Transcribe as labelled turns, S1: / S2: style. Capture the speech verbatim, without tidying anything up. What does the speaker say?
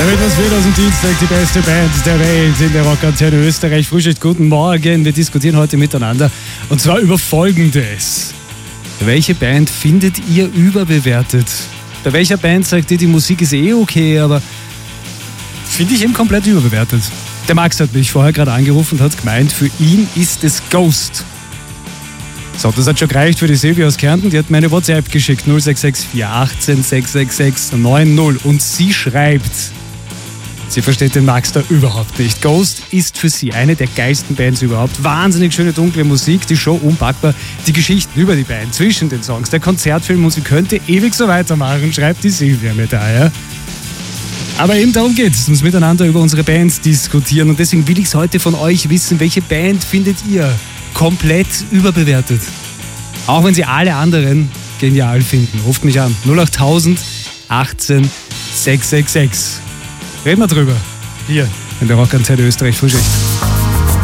S1: Damit was wird aus dem Dienstag die beste Band der Welt in der Rockantenne Österreich. Frühstück, guten Morgen. Wir diskutieren heute miteinander und zwar über Folgendes. Welche Band findet ihr überbewertet? Bei welcher Band sagt ihr, die Musik ist eh okay, aber finde ich eben komplett überbewertet? Der Max hat mich vorher gerade angerufen und hat gemeint, für ihn ist es Ghost. So, das hat schon gereicht für die Silvia aus Kärnten. Die hat mir eine WhatsApp geschickt, null sechs sechs vier eins acht sechs sechs sechs neun null. Und sie schreibt, sie versteht den Max da überhaupt nicht. Ghost ist für sie eine der geilsten Bands überhaupt. Wahnsinnig schöne, dunkle Musik, die Show unpackbar, die Geschichten über die Band, zwischen den Songs, der Konzertfilm und sie könnte ewig so weitermachen, schreibt die Silvia mir da, ja. Aber eben darum geht es, uns miteinander über unsere Bands diskutieren und deswegen will ich es heute von euch wissen, welche Band findet ihr komplett überbewertet? Auch wenn sie alle anderen genial finden. Ruft mich an, null acht null null achtzehn sechs sechs sechs. Reden wir drüber. Hier in der Rockantenne Österreich Frühschicht.